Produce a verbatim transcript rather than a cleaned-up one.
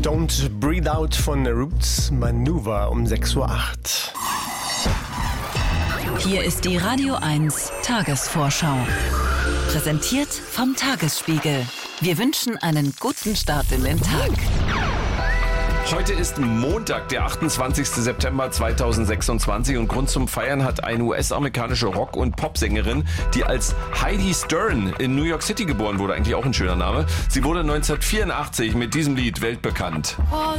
Don't Breathe Out von Roots Maneuver um sechs Uhr acht. Hier ist die Radio eins Tagesvorschau. Präsentiert vom Tagesspiegel. Wir wünschen einen guten Start in den Tag. Heute ist Montag, der achtundzwanzigste September zweitausendsechsundzwanzig und Grund zum Feiern hat eine U S-amerikanische Rock- und Popsängerin, die als Heidi Stern in New York City geboren wurde. Eigentlich auch ein schöner Name. Sie wurde neunzehnhundertvierundachtzig mit diesem Lied weltbekannt.